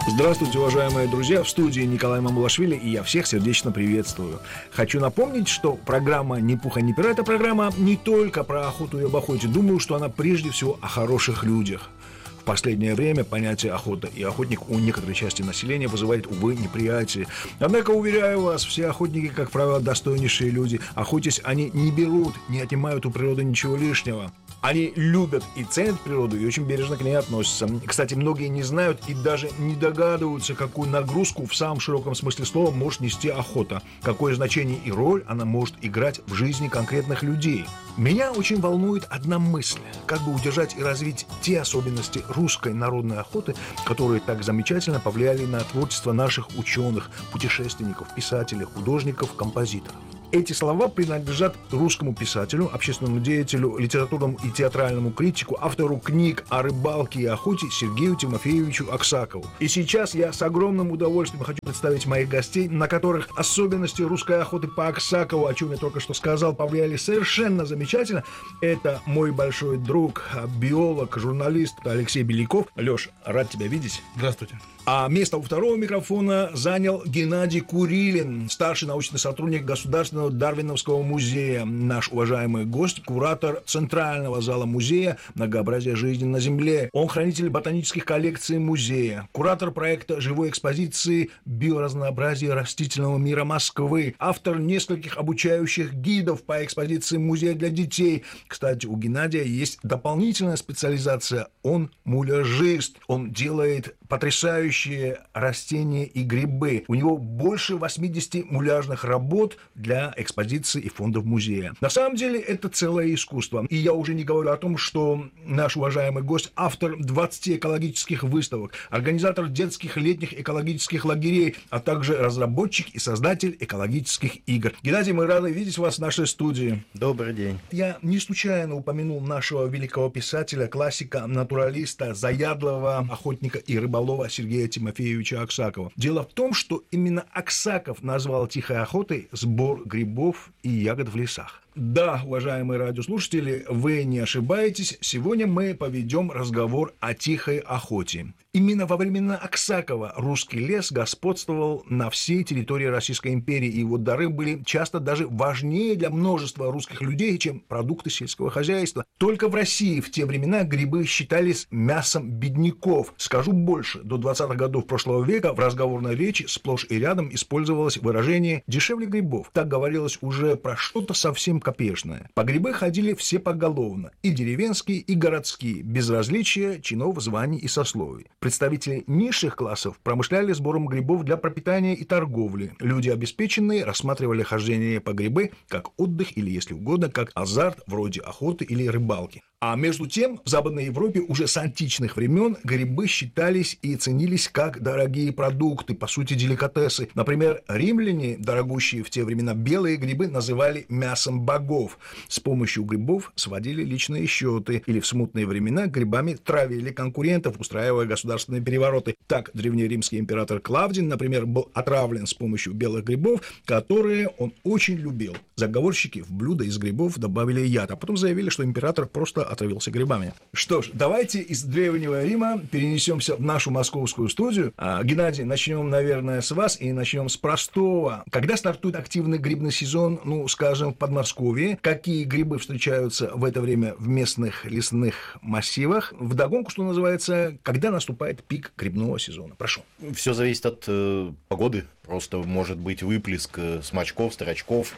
Здравствуйте, уважаемые друзья, в студии Николай Мамулашвили, и я всех сердечно приветствую. Хочу напомнить, что программа «Ни пуха, ни пера» — это программа не только про охоту и об охоте. Думаю, что она прежде всего о хороших людях. В последнее время понятие «охота» и «охотник» у некоторой части населения вызывает, увы, неприятие. Однако, уверяю вас, все охотники, как правило, достойнейшие люди. Охотясь, они не берут, не отнимают у природы ничего лишнего. Они любят и ценят природу и очень бережно к ней относятся. Кстати, многие не знают и даже не догадываются, какую нагрузку в самом широком смысле слова может нести охота, какое значение и роль она может играть в жизни конкретных людей. Меня очень волнует одна мысль: как бы удержать и развить те особенности русской народной охоты, которые так замечательно повлияли на творчество наших ученых, путешественников, писателей, художников, композиторов. Эти слова принадлежат русскому писателю, общественному деятелю, литературному и театральному критику, автору книг о рыбалке и охоте Сергею Тимофеевичу Аксакову. И сейчас я с огромным удовольствием хочу представить моих гостей, на которых особенности русской охоты по Аксакову, о чем я только что сказал, повлияли совершенно замечательно. Это мой большой друг, биолог, журналист Алексей Беляков. Лёш, рад тебя видеть. Здравствуйте. А место у второго микрофона занял Геннадий Курилин, старший научный сотрудник Государственного Дарвиновского музея, наш уважаемый гость, куратор Центрального зала музея «Многообразие жизни на Земле». Он хранитель ботанических коллекций музея, куратор проекта живой экспозиции «Биоразнообразие растительного мира Москвы», автор нескольких обучающих гидов по экспозиции музея для детей. Кстати, у Геннадия есть дополнительная специализация. Он муляжист, он делает потрясающие растения и грибы. У него больше 80 муляжных работ для экспозиции и фондов музея. На самом деле это целое искусство. И я уже не говорю о том, что наш уважаемый гость — автор 20 экологических выставок, организатор детских летних экологических лагерей, а также разработчик и создатель экологических игр. Геннадий, мы рады видеть вас в нашей студии. Добрый день. Я не случайно упомянул нашего великого писателя, классика, натуралиста, заядлого охотника и рыболова Сергея Тимофеевича Аксакова. Дело в том, что именно Аксаков назвал тихой охотой сбор грибов и ягод в лесах. Да, уважаемые радиослушатели, вы не ошибаетесь, сегодня мы поведем разговор о тихой охоте. Именно во времена Аксакова русский лес господствовал на всей территории Российской империи, и его дары были часто даже важнее для множества русских людей, чем продукты сельского хозяйства. Только в России в те времена грибы считались мясом бедняков. Скажу больше, до 20-х годов прошлого века в разговорной речи сплошь и рядом использовалось выражение «дешевле грибов». Так говорилось уже про что-то совсем копеечное. По грибы ходили все поголовно, и деревенские, и городские, без различия чинов, званий и сословий. Представители низших классов промышляли сбором грибов для пропитания и торговли. Люди обеспеченные рассматривали хождение по грибы как отдых или, если угодно, как азарт вроде охоты или рыбалки. А между тем, в Западной Европе уже с античных времен грибы считались и ценились как дорогие продукты, по сути, деликатесы. Например, римляне, дорогущие в те времена белые грибы, называли мясом богов. С помощью грибов сводили личные счеты, или в смутные времена грибами травили конкурентов, устраивая государственные перевороты. Так, древнеримский император Клавдий, например, был отравлен с помощью белых грибов, которые он очень любил. Заговорщики в блюдо из грибов добавили яд, а потом заявили, что император просто отравился грибами. Что ж, давайте из Древнего Рима перенесемся в нашу московскую студию. Геннадий, начнем, наверное, с вас, и начнем с простого. Когда стартует активный грибный сезон, скажем, в Подмосковье, какие грибы встречаются в это время в местных лесных массивах? Вдогонку, что называется, когда наступает пик грибного сезона? Прошу. Все зависит от погоды. Просто может быть выплеск смачков, строчков.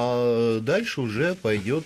А дальше уже пойдет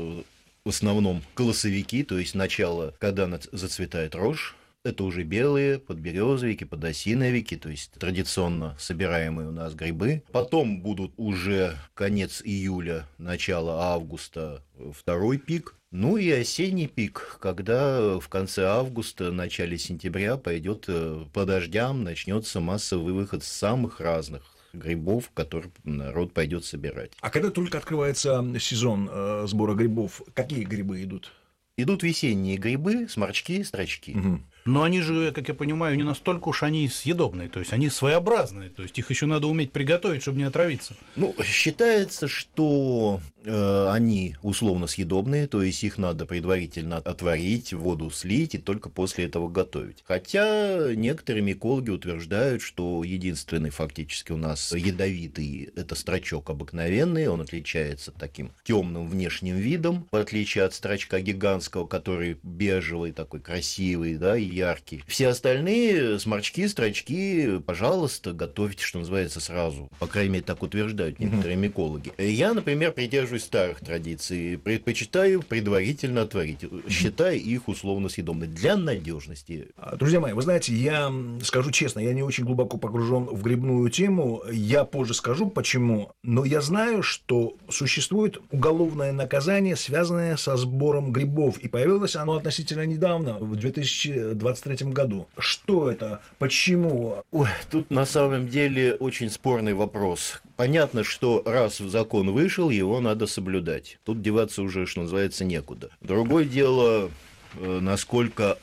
в основном колосовики, то есть начало, когда зацветает рожь. Это уже белые, подберезовики, подосиновики, то есть традиционно собираемые у нас грибы. Потом будут уже конец июля, начало августа, второй пик. И осенний пик, когда в конце августа, начале сентября пойдет по дождям, начнется массовый выход самых разных грибов, которые народ пойдет собирать. А когда только открывается сезон сбора грибов, какие грибы идут? Идут весенние грибы, сморчки, строчки. Угу. Но они же, как я понимаю, не настолько уж они съедобные, то есть они своеобразные, то есть их еще надо уметь приготовить, чтобы не отравиться. Ну, считается, что они условно съедобные, то есть их надо предварительно отварить, воду слить и только после этого готовить. Хотя некоторые микологи утверждают, что единственный фактически у нас ядовитый – это строчок обыкновенный, он отличается таким темным внешним видом, в отличие от строчка гигантского, который бежевый, такой красивый, да, и яркий. Все остальные сморчки, строчки, пожалуйста, готовьте, что называется, сразу. По крайней мере, так утверждают некоторые микологи. Я, например, придерживаюсь старых традиций, предпочитаю предварительно отварить, считая их условно съедобными для надежности. Друзья мои, вы знаете, я скажу честно, я не очень глубоко погружен в грибную тему, я позже скажу почему, но я знаю, что существует уголовное наказание, связанное со сбором грибов, и появилось оно относительно недавно, в 2023 году. Что это? Почему? Ой, тут на самом деле очень спорный вопрос. Понятно, что раз закон вышел, его надо соблюдать. Тут деваться уже, что называется, некуда. Другое дело, насколько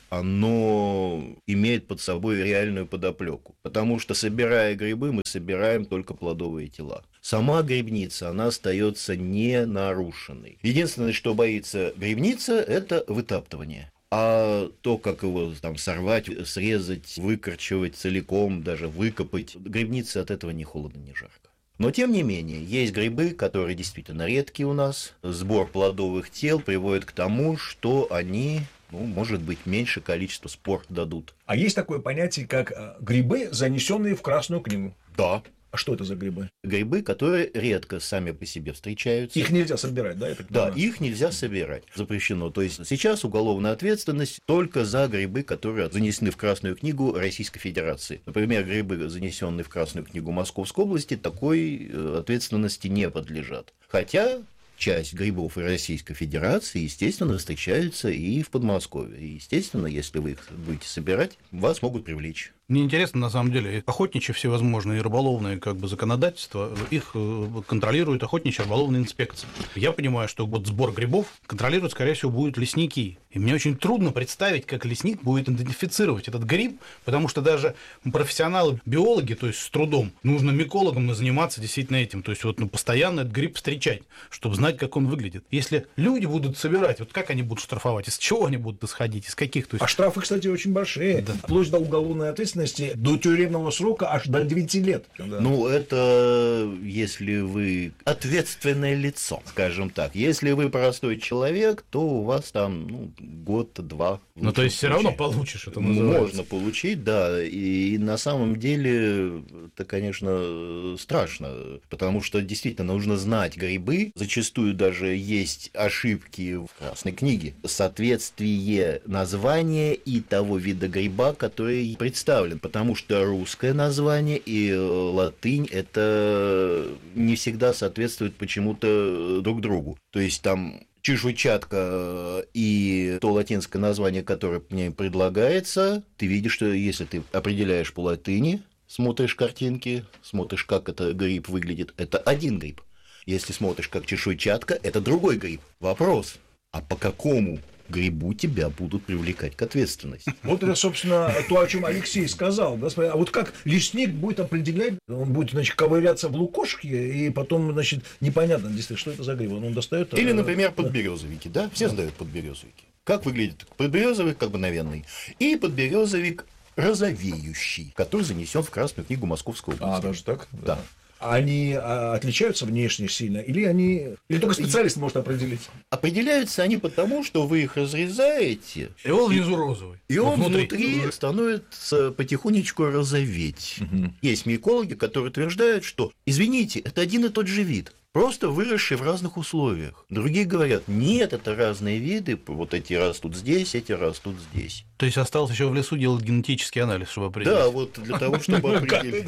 оно имеет под собой реальную подоплеку. Потому что, собирая грибы, мы собираем только плодовые тела. Сама грибница, она остается не нарушенной. Единственное, что боится грибница, это вытаптывание. А то, как его там сорвать, срезать, выкорчевать целиком, даже выкопать, грибнице от этого ни холодно, ни жарко. Но, тем не менее, есть грибы, которые действительно редкие у нас. Сбор плодовых тел приводит к тому, что они, может быть, меньше количества спор дадут. А есть такое понятие, как грибы, занесенные в Красную книгу? Да. А что это за грибы? Грибы, которые редко сами по себе встречаются. Их нельзя собирать, да? Да, их нельзя собирать. Запрещено. То есть сейчас уголовная ответственность только за грибы, которые занесены в Красную книгу Российской Федерации. Например, грибы, занесенные в Красную книгу Московской области, такой ответственности не подлежат. Хотя часть грибов и Российской Федерации, естественно, встречаются и в Подмосковье. И, естественно, если вы их будете собирать, вас могут привлечь. Мне интересно, на самом деле, охотничьи всевозможные рыболовные законодательства, их контролирует охотничья рыболовная инспекция. Я понимаю, что сбор грибов контролировать, скорее всего, будут лесники. И мне очень трудно представить, как лесник будет идентифицировать этот гриб, потому что даже профессионалы-биологи, то есть с трудом, нужно микологам заниматься действительно этим. То есть постоянно этот гриб встречать, чтобы знать, как он выглядит. Если люди будут собирать, как они будут штрафовать, из чего они будут исходить, из каких? А штрафы, кстати, очень большие. Да. Вплоть до уголовной ответственности, до тюремного срока аж до 9 лет. Да. Это если вы ответственное лицо, скажем так. Если вы простой человек, то у вас там год-два. То есть все равно получишь, это называется. Можно получить, да. И на самом деле это, конечно, страшно, потому что действительно нужно знать грибы. Зачастую даже есть ошибки в Красной книге. Соответствие названия и того вида гриба, который представлен. Потому что русское название и латынь – это не всегда соответствует почему-то друг другу. То есть там чешуйчатка и то латинское название, которое мне предлагается, ты видишь, что если ты определяешь по латыни, смотришь картинки, смотришь, как это гриб выглядит, это один гриб. Если смотришь, как чешуйчатка, это другой гриб. Вопрос, а по какому грибу тебя будут привлекать к ответственности? Вот это, собственно, то, о чем Алексей сказал. Да? А вот как лесник будет определять, он будет, ковыряться в лукошке, и потом, непонятно, действительно, что это за гриб. Он достает. Или, например, подберезовики, да? Все знают подберезовики. Как выглядит подберезовик обыкновенный и подберезовик розовеющий, который занесен в Красную книгу Московской области. Даже так? Да. Они отличаются внешне сильно? Или только специалист может определить? Определяются они потому, что вы их разрезаете. И он внизу розовый. И он внутри становится потихонечку розоветь. Угу. Есть микологи, которые утверждают, что, извините, это один и тот же вид. Просто выросшие в разных условиях. Другие говорят, нет, это разные виды, вот эти растут здесь, эти растут здесь. То есть осталось еще в лесу делать генетический анализ, чтобы определить? Да, вот для того, чтобы определить.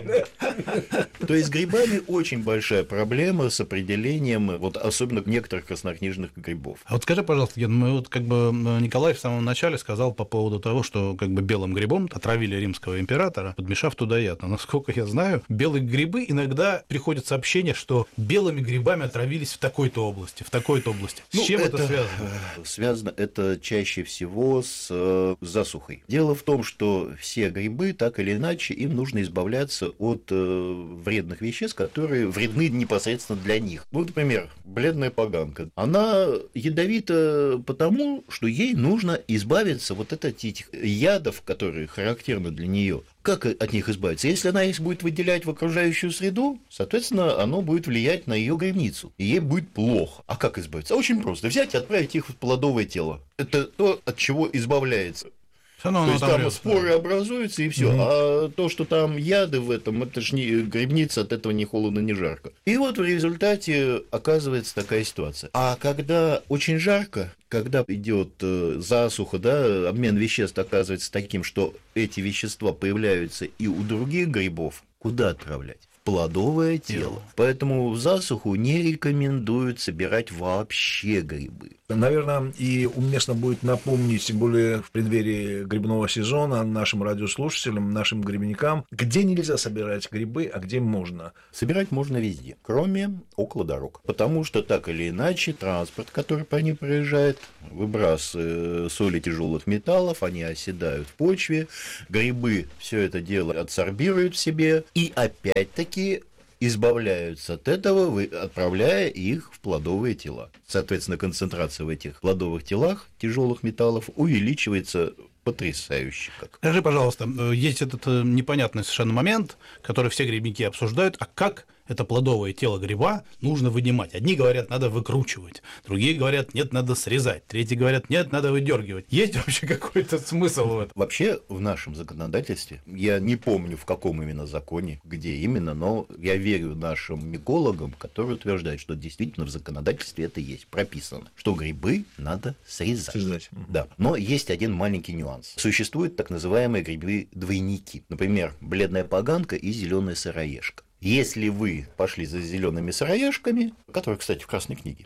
То есть с грибами очень большая проблема с определением, особенно некоторых краснокнижных грибов. А вот скажи, пожалуйста, Ген, Николай в самом начале сказал по поводу того, что белым грибом отравили римского императора, подмешав туда яд. Но, насколько я знаю, белые грибы иногда приходят сообщения, что белыми грибами отравились в такой-то области, в такой-то области. С чем это связано? Связано это чаще всего с засухой. Дело в том, что все грибы, так или иначе, им нужно избавляться от вредных веществ, которые вредны непосредственно для них. Ну, например, бледная поганка. Она ядовита потому, что ей нужно избавиться вот от этих ядов, которые характерны для нее. Как от них избавиться? Если она их будет выделять в окружающую среду, соответственно, оно будет влиять на ее грибницу, и ей будет плохо. А как избавиться? Очень просто. Взять и отправить их в плодовое тело. Это то, от чего избавляется. То есть там споры образуются, и все. А то, что там яды в этом, это ж не грибница, от этого ни холодно, ни жарко. И вот в результате оказывается такая ситуация. А когда очень жарко, когда идет засуха, да, обмен веществ оказывается таким, что эти вещества появляются и у других грибов, куда отправлять? Плодовое тело. Поэтому в засуху не рекомендуют собирать вообще грибы. Наверное, и уместно будет напомнить, тем более в преддверии грибного сезона, нашим радиослушателям, нашим грибникам, где нельзя собирать грибы, а где можно. Собирать можно везде, кроме около дорог. Потому что так или иначе транспорт, который по ним проезжает, выбрасывает соли тяжелых металлов, они оседают в почве, грибы все это дело адсорбируют в себе и опять-таки избавляются от этого, отправляя их в плодовые тела. Соответственно, концентрация в этих плодовых телах тяжелых металлов увеличивается потрясающе. Скажи, пожалуйста, есть этот непонятный совершенно момент, который все грибники обсуждают, а как это плодовое тело гриба нужно вынимать? Одни говорят, надо выкручивать, другие говорят, нет, надо срезать, третьи говорят, нет, надо выдергивать. Есть вообще какой-то смысл в этом? Вообще в нашем законодательстве, я не помню в каком именно законе, где именно, но я верю нашим микологам, которые утверждают, что действительно в законодательстве это есть прописано, что грибы надо срезать. Да. Но есть один маленький нюанс. Существуют так называемые грибы-двойники. Например, бледная поганка и зеленая сыроежка. Если вы пошли за зелеными сыроежками, которые, кстати, в Красной книге,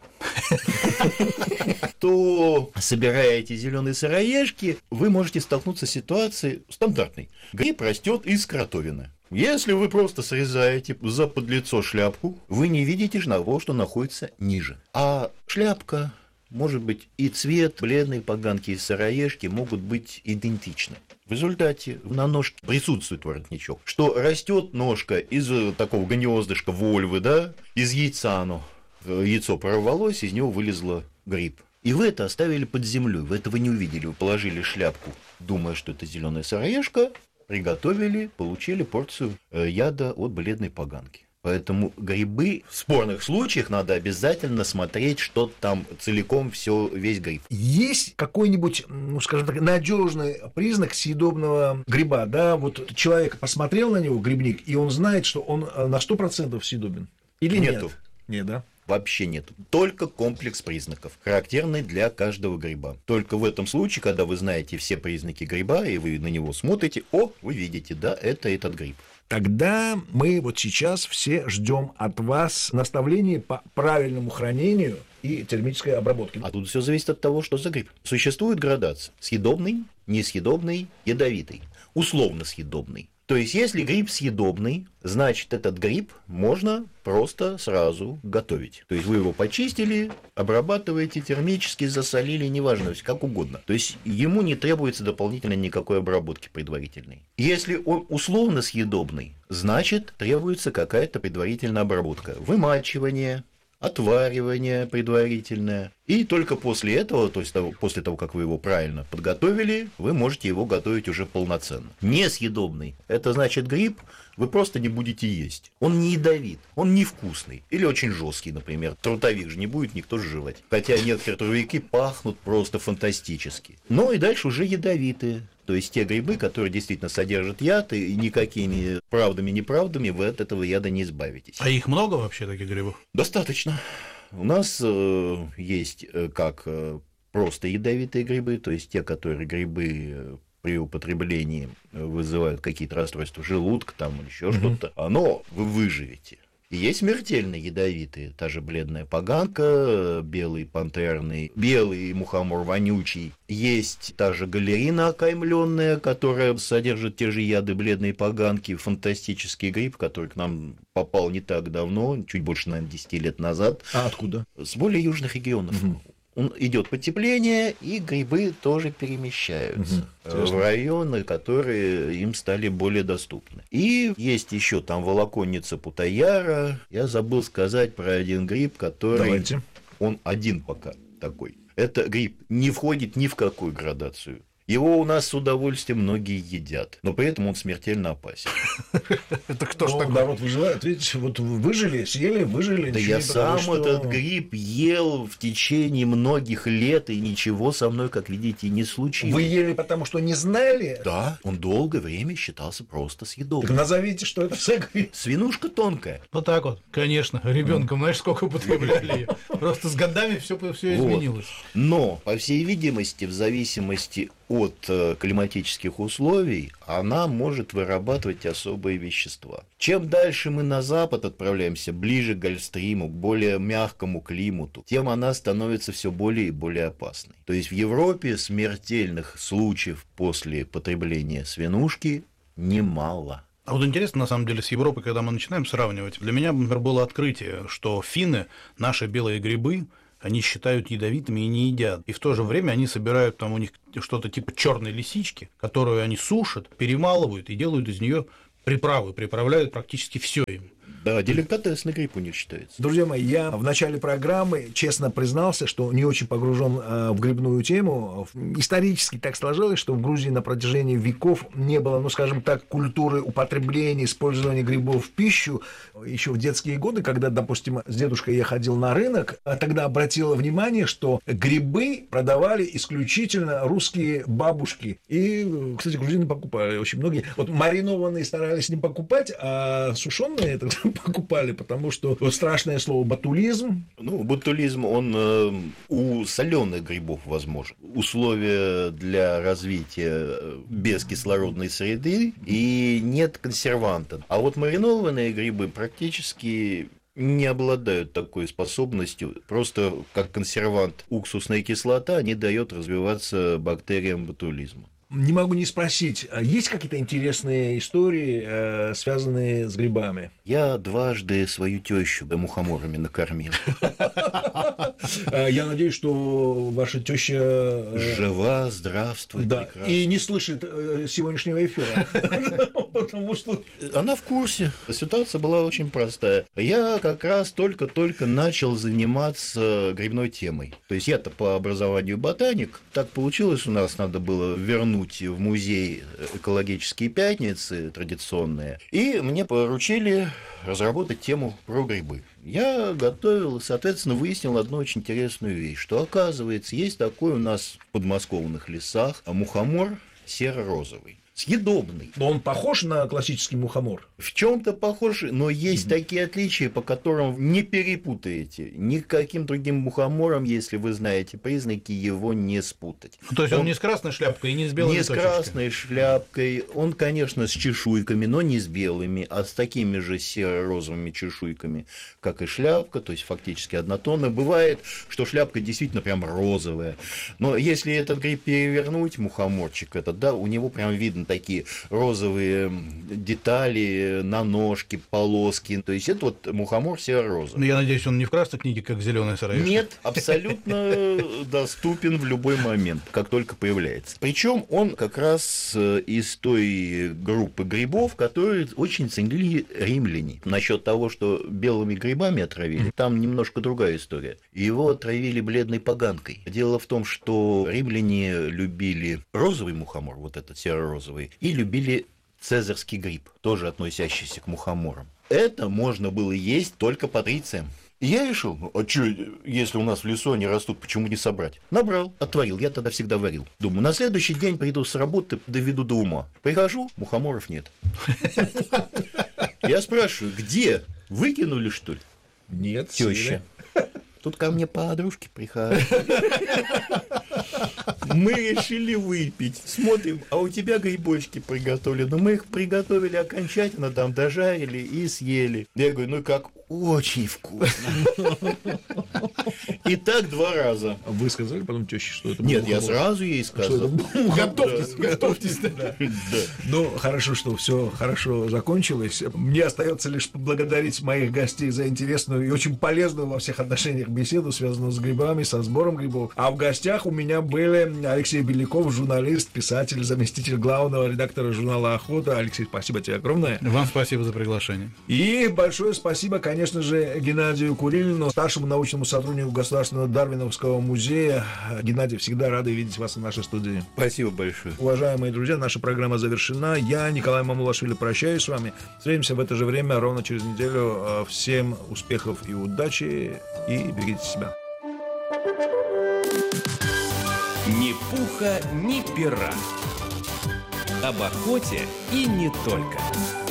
то, собирая эти зеленые сыроежки, вы можете столкнуться с ситуацией стандартной. Гриб растет из кротовины. Если вы просто срезаете за подлицо шляпку, вы не видите того, что находится ниже. А шляпка, может быть, и цвет бледной поганки и сыроежки могут быть идентичны. В результате на ножке присутствует воротничок, что растет ножка из такого гнездышка вольвы, да, из яйца оно. Яйцо прорвалось, из него вылезло гриб. И вы это оставили под землей, вы этого не увидели, вы положили шляпку, думая, что это зеленая сыроежка, приготовили, получили порцию яда от бледной поганки. Поэтому грибы в спорных случаях надо обязательно смотреть, что там целиком весь гриб. Есть какой-нибудь, ну, скажем так, надежный признак съедобного гриба, да? Вот человек посмотрел на него, грибник, и он знает, что он на 100% съедобен. Или Нету. Нет, да? Вообще нет. Только комплекс признаков, характерный для каждого гриба. Только в этом случае, когда вы знаете все признаки гриба, и вы на него смотрите, вы видите, да, это этот гриб. Тогда мы вот сейчас все ждем от вас наставлений по правильному хранению и термической обработке. А тут все зависит от того, что за гриб. Существует градация: съедобный, несъедобный, ядовитый, условно съедобный. То есть, если гриб съедобный, значит, этот гриб можно просто сразу готовить. То есть, вы его почистили, обрабатываете термически, засолили, неважно, как угодно. То есть, ему не требуется дополнительно никакой обработки предварительной. Если он условно съедобный, значит, требуется какая-то предварительная обработка. Вымачивание, отваривание предварительное. И только после этого, то есть после того, как вы его правильно подготовили, вы можете его готовить уже полноценно. Несъедобный – это значит гриб вы просто не будете есть. Он не ядовит, он невкусный или очень жесткий, например. Трутовик же не будет никто жевать. Хотя некоторые трутовики пахнут просто фантастически. Ну и дальше уже ядовитые. То есть те грибы, которые действительно содержат яд, и никакими правдами-неправдами вы от этого яда не избавитесь. А их много вообще, таких грибов? Достаточно. У нас есть как просто ядовитые грибы, то есть те, которые грибы при употреблении вызывают какие-то расстройства желудка там, или еще что-то, но вы выживете. И есть смертельно ядовитые. Та же бледная поганка, белый пантерный, белый мухомор вонючий. Есть та же галерина окаймленная, которая содержит те же яды бледной поганки. Фантастический гриб, который к нам попал не так давно, чуть больше, наверное, 10 лет назад. А откуда? С более южных регионов. Идет потепление, и грибы тоже перемещаются в районы, которые им стали более доступны. И есть еще там волоконница Путаяра. Я забыл сказать про один гриб, который... Давайте. Он один пока такой. Это гриб не входит ни в какую градацию. Его у нас с удовольствием многие едят, но при этом он смертельно опасен. Это кто ж такой? Народ выживает. Видите, вот выжили, съели, выжили. Да я сам этот гриб ел в течение многих лет, и ничего со мной, как видите, не случилось. Вы ели, потому что не знали? Да, он долгое время считался просто съедобным. Так назовите, что это за гриб. Свинушка тонкая. Вот так вот, конечно. Ребенком, знаешь, сколько употребляли ее. Просто с годами все изменилось. Но, по всей видимости, в зависимости от климатических условий, она может вырабатывать особые вещества. Чем дальше мы на запад отправляемся, ближе к Гольфстриму, к более мягкому климату, тем она становится все более и более опасной. То есть в Европе смертельных случаев после потребления свинушки немало. А вот интересно, на самом деле, с Европой, когда мы начинаем сравнивать, для меня, например, было открытие, что финны, наши белые грибы, они считают ядовитыми и не едят. И в то же время они собирают, там у них что-то типа черной лисички, которую они сушат, перемалывают и делают из нее приправы, приправляют практически все им. Да, деликатесный гриб у них считается. Друзья мои, я в начале программы честно признался, что не очень погружен в грибную тему. Исторически так сложилось, что в Грузии на протяжении веков не было, ну, скажем так, культуры употребления, использования грибов в пищу. Еще в детские годы, когда, допустим, с дедушкой я ходил на рынок, тогда обратила внимание, что грибы продавали исключительно русские бабушки. И, кстати, грузины покупали очень многие. Вот маринованные старались не покупать, а сушеные это покупали, потому что вот страшное слово ботулизм. Ну, ботулизм, он у соленых грибов возможен. Условия для развития без кислородной среды и нет консерванта. А вот маринованные грибы практически не обладают такой способностью. Просто как консервант уксусная кислота не дает развиваться бактериям ботулизма. Не могу не спросить, есть какие-то интересные истории, связанные с грибами? Я дважды свою тещу мухоморами накормил. Я надеюсь, что ваша теща жива, здравствует, прекрасно. И не слышит сегодняшнего эфира. Потому что она в курсе. Ситуация была очень простая. Я как раз только-только начал заниматься грибной темой. То есть я-то по образованию ботаник. Так получилось, у нас надо было вернуть в музей экологические пятницы традиционные. И мне поручили разработать тему про грибы. Я готовил, соответственно, выяснил одну очень интересную вещь, что, оказывается, есть такой у нас в подмосковных лесах мухомор серо-розовый. Съедобный. Но он похож на классический мухомор? В чем-то похож, но есть такие отличия, по которым не перепутаете. Никаким другим мухомором, если вы знаете признаки, его не спутать. То есть он не с красной шляпкой и не с белыми точечками? Не с красной шляпкой. Он, конечно, с чешуйками, но не с белыми, а с такими же серо-розовыми чешуйками, как и шляпка, то есть фактически однотонно. Бывает, что шляпка действительно прям розовая. Но если этот гриб перевернуть, мухоморчик этот, да, у него прям видно такие розовые детали на ножке, полоски. То есть это вот мухомор серо-розовый. Ну, я надеюсь, он не в красной книге, как зеленая сыроежка? Нет, абсолютно доступен в любой момент, как только появляется. Причем он как раз из той группы грибов, которые очень ценили римляне. Насчет того, что белыми грибами отравили, там немножко другая история. Его отравили бледной поганкой. Дело в том, что римляне любили розовый мухомор, вот этот серо-розовый, и любили цезарский гриб, тоже относящийся к мухоморам. Это можно было есть только патрициям. И я решил, а что, если у нас в лесу они растут, почему не собрать? Набрал, отварил, я тогда всегда варил. Думаю, на следующий день приду с работы, доведу до ума. Прихожу, мухоморов нет. Я спрашиваю, где? Выкинули, что ли? Нет. Теща. Тут ко мне подружки приходят. Мы решили выпить. Смотрим, а у тебя грибочки приготовлены. Мы их приготовили окончательно, там дожарили и съели. Я говорю, ну как, очень вкусно. И так 2 раза. Вы сказали потом теще, что это Нет, было я муха? сразу ей сказал. Готовьтесь. Да. Ну, хорошо, что все хорошо закончилось. Мне остается лишь поблагодарить моих гостей за интересную и очень полезную во всех отношениях беседу, связанную с грибами, со сбором грибов. А в гостях у меня были Алексей Беляков, журналист, писатель, заместитель главного редактора журнала «Охота». Алексей, спасибо тебе огромное. Вам спасибо за приглашение. И большое спасибо, конечно же, Геннадию Курилину, старшему научному сотруднику Государственного Дарвиновского музея. Геннадий, всегда рады видеть вас в нашей студии. Спасибо большое. Уважаемые друзья, наша программа завершена. Я, Николай Мамулашвили, прощаюсь с вами. Встретимся в это же время ровно через неделю. Всем успехов и удачи, и берегите себя. Ни пуха, ни пера. Об охоте и не только.